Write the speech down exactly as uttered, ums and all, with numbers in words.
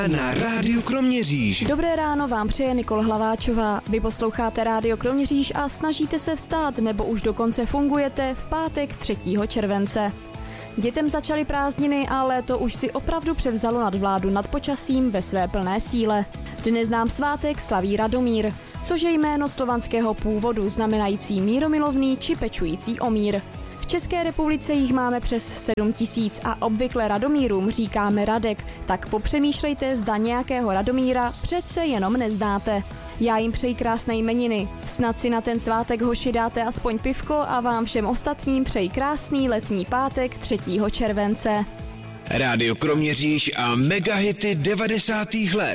Na rádiu Kroměříž. Dobré ráno vám přeje Nikol Hlaváčová. Vy posloucháte rádio Kroměříž a snažíte se vstát, nebo už dokonce fungujete v pátek třetího července. Dětem začaly prázdniny a léto už si opravdu převzalo nadvládu nad počasím ve své plné síle. Dnes nám svátek slaví Radomír, což je jméno slovanského původu znamenající míromilovný či pečující o mír. V České republice jich máme přes sedm tisíc a obvykle Radomírům říkáme Radek, tak popřemýšlejte, zda nějakého Radomíra přece jenom neznáte. Já jim přeji krásné jmeniny, snad si na ten svátek hoši dáte aspoň pivko a vám všem ostatním přeji krásný letní pátek třetího července. Rádio Kroměříž a megahity devadesátých let.